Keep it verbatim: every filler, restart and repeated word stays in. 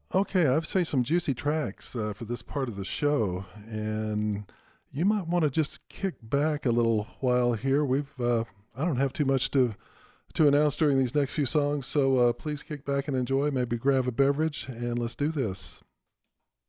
Okay, I've saved some juicy tracks uh, for this part of the show, and you might want to just kick back a little while here. We've uh, I don't have too much to to announce during these next few songs, so uh, please kick back and enjoy. Maybe grab a beverage, and let's do this.